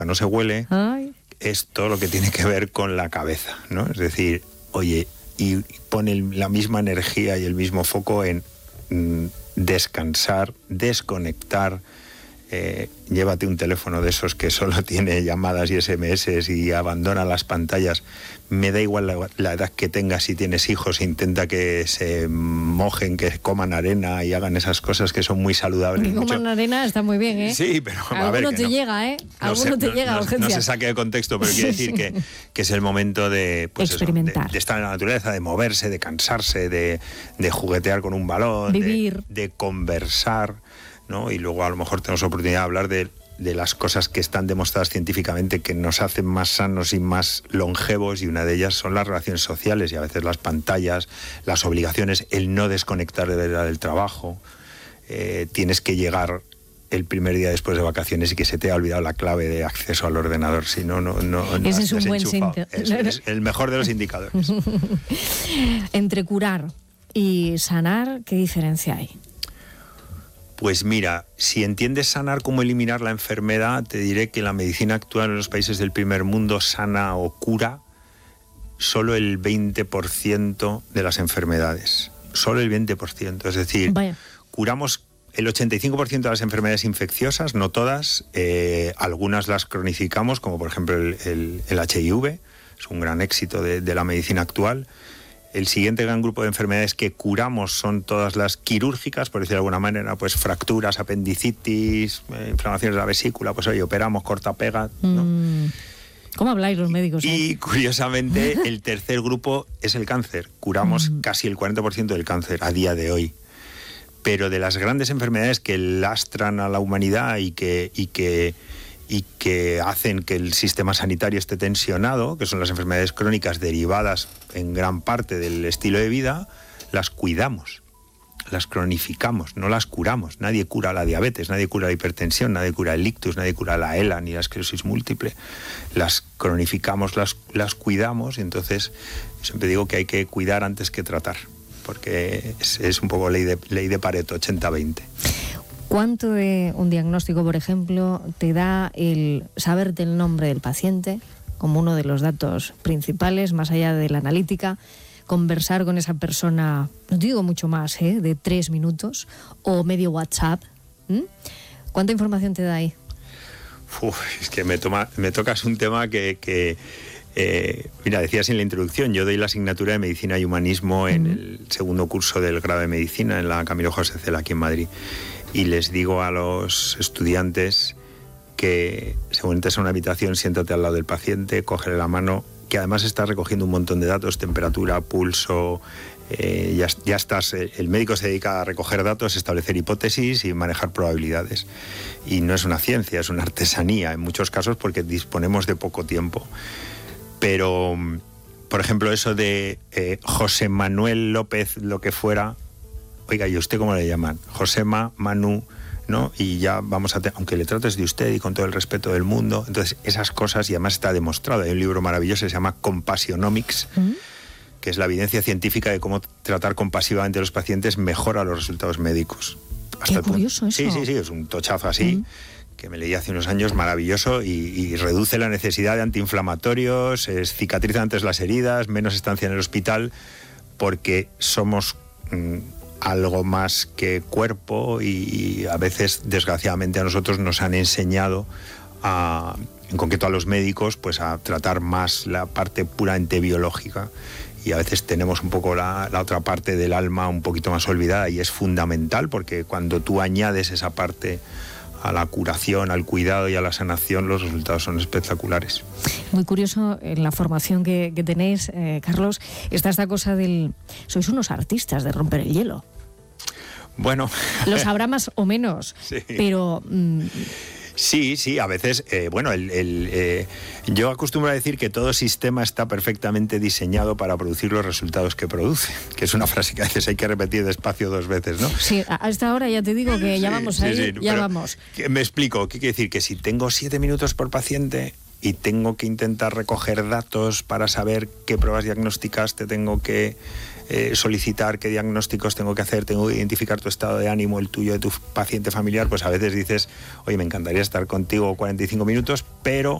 no se huele, Ay. es todo lo que tiene que ver con la cabeza, ¿no? Es decir, oye, y pone la misma energía y el mismo foco en descansar, desconectar. Llévate un teléfono de esos que solo tiene llamadas y SMS y abandona las pantallas. Me da igual la edad que tengas, si tienes hijos, intenta que se mojen, que coman arena y hagan esas cosas que son muy saludables. Que coman arena está muy bien, ¿eh? Sí, pero a ver, alguno te llega, ¿eh? Alguno te llega a urgencia. No se saque de contexto, pero quiere decir que es el momento de, pues experimentar. Eso, de estar en la naturaleza, de moverse, de cansarse, de juguetear con un balón, vivir, de conversar, ¿no? Y luego a lo mejor tenemos oportunidad de hablar de las cosas que están demostradas científicamente que nos hacen más sanos y más longevos, y una de ellas son las relaciones sociales y a veces las pantallas, las obligaciones, el no desconectar del trabajo. Tienes que llegar el primer día después de vacaciones y que se te ha olvidado la clave de acceso al ordenador, si no ese es un buen síntoma. Es el mejor de los indicadores. Entre curar y sanar, ¿qué diferencia hay? Pues mira, si entiendes sanar como eliminar la enfermedad, te diré que la medicina actual en los países del primer mundo sana o cura solo el 20% de las enfermedades. Solo el 20%. Es decir, vaya, curamos el 85% de las enfermedades infecciosas, no todas. Algunas las cronificamos, como por ejemplo el HIV. Es un gran éxito de la medicina actual. El siguiente gran grupo de enfermedades que curamos son todas las quirúrgicas, por decir de alguna manera, pues fracturas, apendicitis, inflamaciones de la vesícula, pues oye, operamos, corta, pega, ¿no? ¿Cómo habláis los médicos? Y curiosamente, el tercer grupo es el cáncer. Curamos casi el 40% del cáncer a día de hoy. Pero de las grandes enfermedades que lastran a la humanidad y que hacen que el sistema sanitario esté tensionado, que son las enfermedades crónicas derivadas en gran parte del estilo de vida, las cuidamos, las cronificamos, no las curamos. Nadie cura la diabetes, nadie cura la hipertensión, nadie cura el ictus, nadie cura la ELA ni la esclerosis múltiple. Las cronificamos, las cuidamos, y entonces siempre digo que hay que cuidar antes que tratar, porque es un poco ley de Pareto, 80-20. ¿Cuánto de un diagnóstico, por ejemplo, te da el saberte el nombre del paciente como uno de los datos principales, más allá de la analítica, conversar con esa persona, no te digo mucho más, de 3 minutos, o medio WhatsApp? ¿Cuánta información te da ahí? Es que me tocas un tema que mira, decías en la introducción, yo doy la asignatura de Medicina y Humanismo en el segundo curso del grado de Medicina en la Camilo José Cela, aquí en Madrid. Y les digo a los estudiantes que según entres a una habitación, siéntate al lado del paciente, cógele la mano, que además estás recogiendo un montón de datos, temperatura, pulso, ya estás, el médico se dedica a recoger datos, establecer hipótesis y manejar probabilidades. Y no es una ciencia, es una artesanía en muchos casos porque disponemos de poco tiempo. Pero, por ejemplo, eso de José Manuel López, lo que fuera, oiga, ¿y usted cómo le llaman? Josema, Manu, ¿no? Y ya vamos a aunque le trates de usted y con todo el respeto del mundo. Entonces, esas cosas, y además está demostrado. Hay un libro maravilloso que se llama Compassionomics, que es la evidencia científica de cómo tratar compasivamente a los pacientes mejora los resultados médicos. Qué curioso eso. Sí, es un tochazo así, que me leí hace unos años, maravilloso, y reduce la necesidad de antiinflamatorios, cicatriza antes las heridas, menos estancia en el hospital, porque somos algo más que cuerpo, y a veces, desgraciadamente, a nosotros nos han enseñado, en concreto a los médicos, pues a tratar más la parte puramente biológica, y a veces tenemos un poco la otra parte del alma un poquito más olvidada, y es fundamental, porque cuando tú añades esa parte a la curación, al cuidado y a la sanación, los resultados son espectaculares. Muy curioso, en la formación que tenéis, Carlos, está esta cosa del... Sois unos artistas de romper el hielo. Bueno... Los habrá más o menos, sí. Pero... Sí, a veces, yo acostumbro a decir que todo sistema está perfectamente diseñado para producir los resultados que produce, que es una frase que a veces hay que repetir despacio 2 veces, ¿no? Sí, a esta hora ya te digo que ya vamos ahí, ya vamos. Me explico, ¿qué quiere decir? Que si tengo 7 minutos por paciente y tengo que intentar recoger datos para saber qué pruebas diagnósticas te tengo que solicitar qué diagnósticos tengo que hacer, tengo que identificar tu estado de ánimo, el tuyo, de tu paciente familiar, pues a veces dices, oye, me encantaría estar contigo 45 minutos, pero